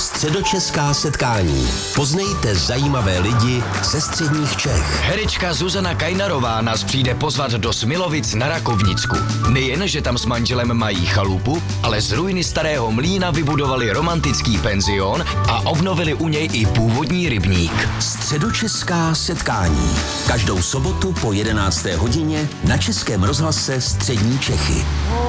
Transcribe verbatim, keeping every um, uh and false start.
Středočeská setkání. Poznejte zajímavé lidi ze středních Čech. Herečka Zuzana Kajnarová nás přijde pozvat do Smilovic na Rakovnicku. Nejen, že tam s manželem mají chalupu, ale z ruiny starého mlýna vybudovali romantický penzion a obnovili u něj i původní rybník. Středočeská setkání. Každou sobotu po jedenácté hodině na Českém rozhlase Střední Čechy.